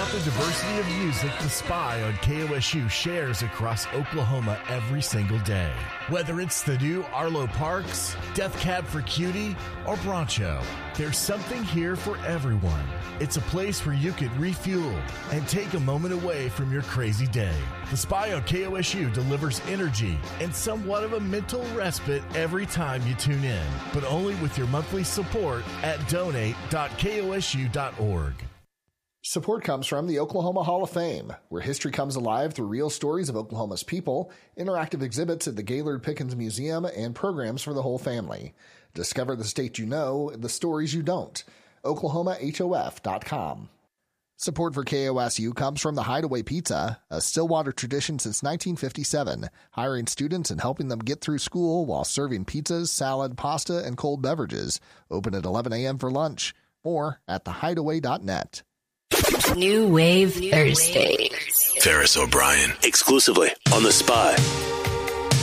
about the diversity of music The Spy on KOSU shares across Oklahoma every single day. Whether it's the new Arlo Parks, Death Cab for Cutie, or Broncho, there's something here for everyone. It's a place where you can refuel and take a moment away from your crazy day. The Spy on KOSU delivers energy and somewhat of a mental respite every time you tune in, but only with your monthly support at donate.kosu.org. Support comes from the Oklahoma Hall of Fame, where history comes alive through real stories of Oklahoma's people, interactive exhibits at the Gaylord Pickens Museum, and programs for the whole family. Discover the state you know, the stories you don't. OklahomaHOF.com. Support for KOSU comes from the Hideaway Pizza, a Stillwater tradition since 1957, hiring students and helping them get through school while serving pizzas, salad, pasta, and cold beverages. Open at 11 a.m. for lunch. More at thehideaway.net. New Wave Thursday. Ferris O'Brien, exclusively on The Spy.